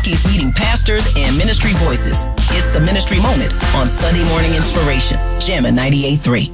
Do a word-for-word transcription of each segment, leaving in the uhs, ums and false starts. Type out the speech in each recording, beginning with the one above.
Milwaukee's leading pastors and ministry voices. It's the Ministry Moment on Sunday Morning Inspiration, Jammin' ninety-eight point three.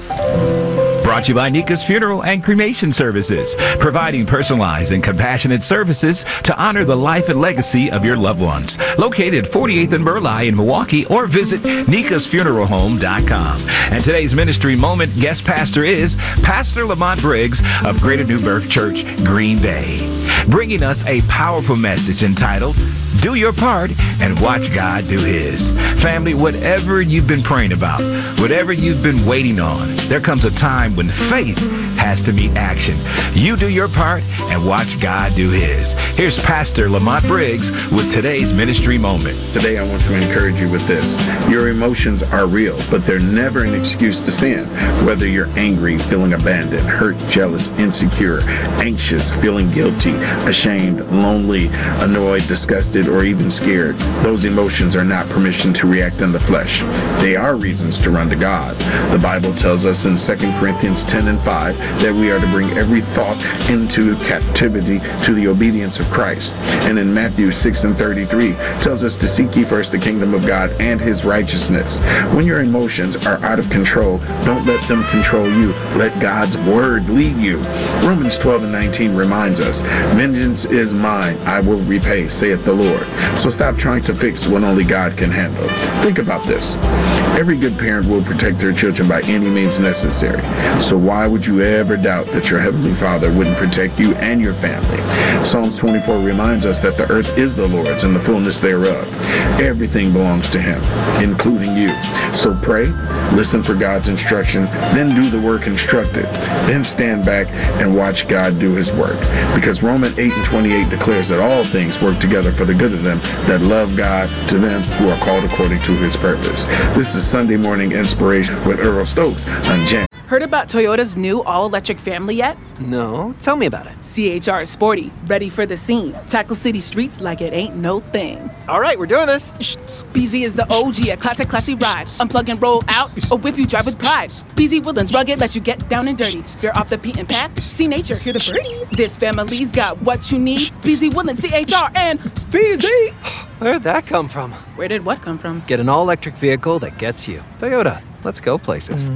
Brought to you by Nika's Funeral and Cremation Services, providing personalized and compassionate services to honor the life and legacy of your loved ones. Located forty-eighth and Burleigh in Milwaukee, or visit nikas funeral home dot com. And today's Ministry Moment guest pastor is Pastor Lamont Briggs of Greater New Birth Church, Green Bay, bringing us a powerful message entitled, Do Your Part and Watch God Do His. Family, whatever you've been praying about, whatever you've been waiting on, there comes a time when faith has to meet action. You do your part and watch God do His. Here's Pastor Lamont Briggs with today's Ministry Moment. Today I want to encourage you with this. Your emotions are real, but they're never an excuse to sin. Whether you're angry, feeling abandoned, hurt, jealous, insecure, anxious, feeling guilty, ashamed, lonely, annoyed, disgusted, or even scared, those emotions are not permission to react in the flesh. They are reasons to run to God. The Bible tells us in Second Corinthians ten and five that we are to bring every thought into captivity to the obedience of Christ. And in Matthew six and thirty-three tells us to seek ye first the kingdom of God and His righteousness. When your emotions are out of control, don't let them control you. Let God's word lead you. Romans twelve and nineteen reminds us, vengeance is mine, I will repay, saith the Lord. So stop trying to fix what only God can handle. Think about this. Every good parent will protect their children by any means necessary. So why would you ever doubt that your Heavenly Father wouldn't protect you and your family? Psalms twenty-four reminds us that the earth is the Lord's and the fullness thereof. Everything belongs to Him, including you. So pray, listen for God's instruction, then do the work instructed. Then stand back and watch God do His work. Because Romans eight and twenty-eight declares that all things work together for the good of them that love God, to them who are called according to His purpose. This is Sunday Morning Inspiration with Earl Stokes on Jam. Heard about Toyota's new all-electric family yet? No, tell me about it. C H R is sporty, ready for the scene. Tackle city streets like it ain't no thing. All right, we're doing this. B Z is the O G at classic classy rides. Unplug and roll out, or whip you drive with pride. B Z Woodlands rugged, let you get down and dirty. You're off the beaten path, see nature, hear the birds. This family's got what you need. B Z Woodlands, C H R, and B Z. Where'd that come from? Where did what come from? Get an all-electric vehicle that gets you. Toyota, let's go places.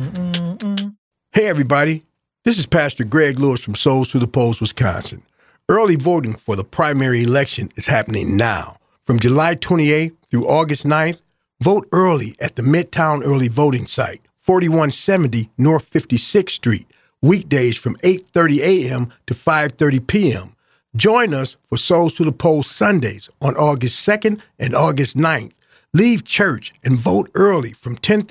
Hey, everybody. This is Pastor Greg Lewis from Souls to the Polls, Wisconsin. Early voting for the primary election is happening now. From July twenty-eighth through August ninth, vote early at the Midtown Early Voting Site, forty-one seventy North fifty-sixth Street, weekdays from eight thirty a.m. to five thirty p.m. Join us for Souls to the Polls Sundays on August second and August ninth. Leave church and vote early from ten